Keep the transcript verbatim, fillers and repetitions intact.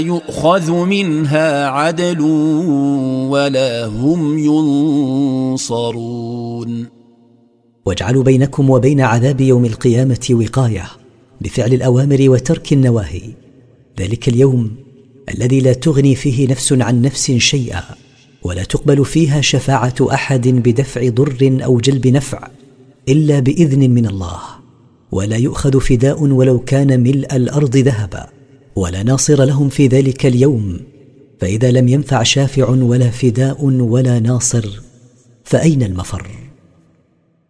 يؤخذ منها عدل ولا هم ينصرون. واجعلوا بينكم وبين عذاب يوم القيامة وقاية بفعل الأوامر وترك النواهي، ذلك اليوم الذي لا تغني فيه نفس عن نفس شيئا، ولا تقبل فيها شفاعة أحد بدفع ضر أو جلب نفع إلا بإذن من الله، ولا يؤخذ فداء ولو كان ملء الأرض ذهبا، ولا ناصر لهم في ذلك اليوم. فإذا لم ينفع شافع ولا فداء ولا ناصر فأين المفر؟